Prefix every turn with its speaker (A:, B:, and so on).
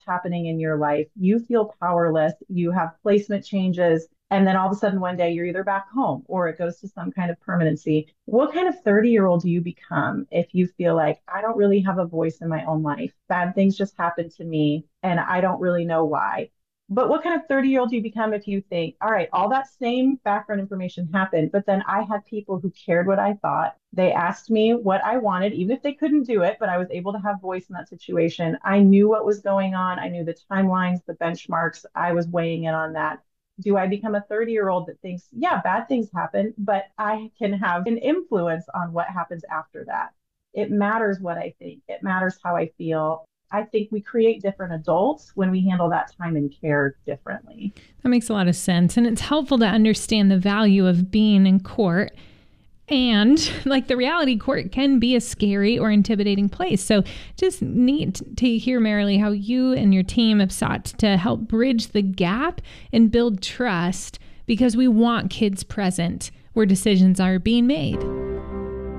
A: happening in your life. You feel powerless. You have placement changes. And then all of a sudden, one day you're either back home or it goes to some kind of permanency. What kind of 30-year-old do you become if you feel like, I don't really have a voice in my own life? Bad things just happen to me and I don't really know why. But what kind of 30-year-old do you become if you think, all right, all that same background information happened, but then I had people who cared what I thought. They asked me what I wanted, even if they couldn't do it, but I was able to have voice in that situation. I knew what was going on. I knew the timelines, the benchmarks. I was weighing in on that. Do I become a 30-year-old that thinks, yeah, bad things happen, but I can have an influence on what happens after that? It matters what I think. It matters how I feel. I think we create different adults when we handle that time and care differently.
B: That makes a lot of sense. And it's helpful to understand the value of being in court. And like the reality, court can be a scary or intimidating place. So just neat to hear, Marilee, how you and your team have sought to help bridge the gap and build trust because we want kids present where decisions are being made.